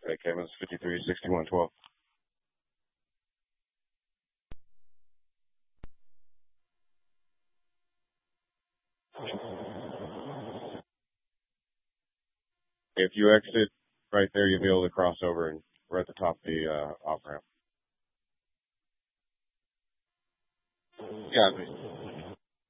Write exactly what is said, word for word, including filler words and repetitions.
Hey, Kevin, it's fifty-three sixty-one twelve. If you exit right there, you'll be able to cross over, and we're at the top of the uh, off ramp. Yeah,